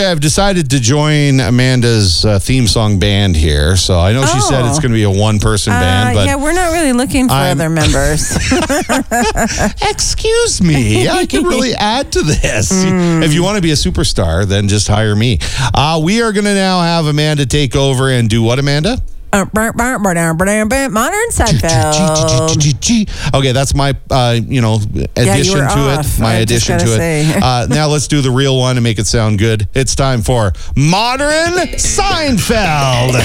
I've decided to join Amanda's theme song band here. So I know she said it's going to be a one-person band, but yeah, we're not really looking for other members. Excuse me, I can really add to this. If you want to be a superstar, then just hire me. We are going to now have Amanda take over and do what, Amanda? Modern Seinfeld. Okay, that's my, addition to it. My addition to it. Now let's do the real one and make it sound good. It's time for Modern Seinfeld.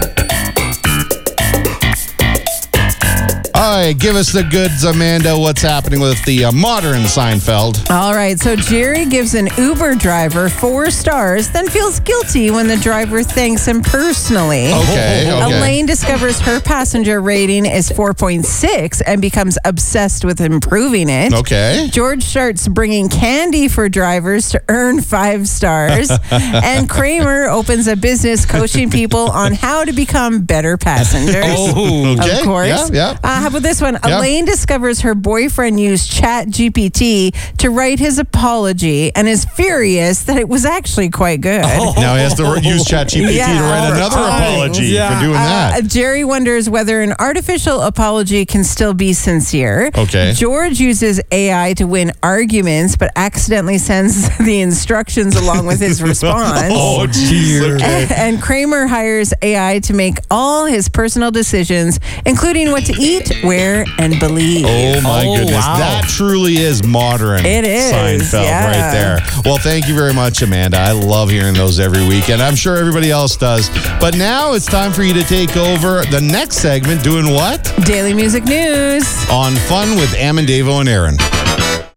All right, give us the goods, Amanda. What's happening with the modern Seinfeld? All right, so Jerry gives an Uber driver 4 stars, then feels guilty when the driver thanks him personally. Okay. Elaine discovers her passenger rating is 4.6 and becomes obsessed with improving it. Okay. George starts bringing candy for drivers to earn 5 stars. And Kramer opens a business coaching people on how to become better passengers. Okay. Of course. Yeah. How about this one? Yeah. Elaine discovers her boyfriend used ChatGPT to write his apology and is furious that it was actually quite good. Now he has to use ChatGPT to write another apology for doing that. Jerry wonders whether an artificial apology can still be sincere. Okay. George uses AI to win arguments, but accidentally sends the instructions along with his response. Oh, dear. And Kramer hires AI to make all his personal decisions, including what to eat, wear, and believe. Oh, my goodness. Wow. That truly is modern. It is. Seinfeld right there. Well, thank you very much, Amanda. I love hearing those every week, and I'm sure everybody else does. But now it's time for you to take over the next segment, doing what? Daily Music News. On Fun with Am and Davo and Aaron.